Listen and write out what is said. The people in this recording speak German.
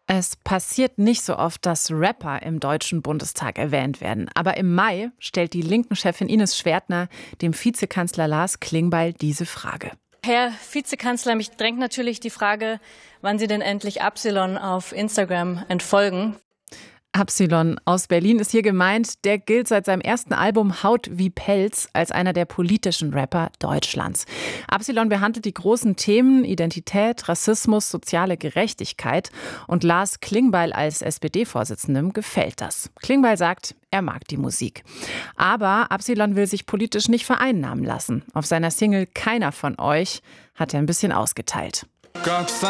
Es passiert nicht so oft, dass Rapper im Deutschen Bundestag erwähnt werden. Aber im Mai stellt die Linken-Chefin Ines Schwertner dem Vizekanzler Lars Klingbeil diese Frage. Herr Vizekanzler, mich drängt natürlich die Frage, wann Sie denn endlich Absilon auf Instagram entfolgen. Absilon aus Berlin ist hier gemeint. Der gilt seit seinem ersten Album Haut wie Pelz als einer der politischen Rapper Deutschlands. Absilon behandelt die großen Themen Identität, Rassismus, soziale Gerechtigkeit. Und Lars Klingbeil als SPD-Vorsitzendem gefällt das. Klingbeil sagt, er mag die Musik. Aber Absilon will sich politisch nicht vereinnahmen lassen. Auf seiner Single Keiner von euch hat er ein bisschen ausgeteilt.